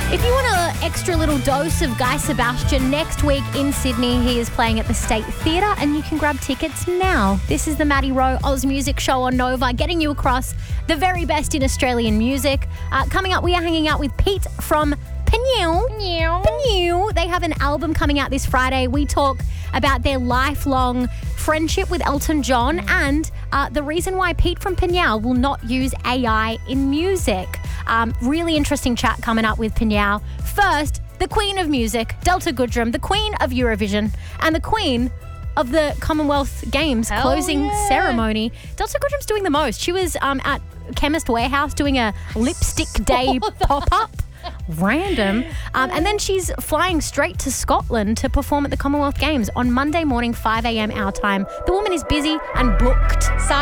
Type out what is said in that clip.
If you want an extra little dose of Guy Sebastian next week in Sydney, he is playing at the State Theatre and you can grab tickets now. This is the Maddie Rowe Oz Music Show on Nova, getting you across the very best in Australian music. Coming up, we are hanging out with Pete from Peniel. They have an album coming out this Friday. We talk about their lifelong friendship with Elton John and the reason why Pete from Peniel will not use AI in music. Really interesting chat coming up with Peniel. First, the Queen of Music, Delta Goodrem, the Queen of Eurovision, and the Queen of the Commonwealth Games closing ceremony. Delta Goodrem's doing the most. She was at Chemist Warehouse doing a lipstick day pop-up. Random. And then she's flying straight to Scotland to perform at the Commonwealth Games on Monday morning, 5 a.m. our time. The woman is busy and booked.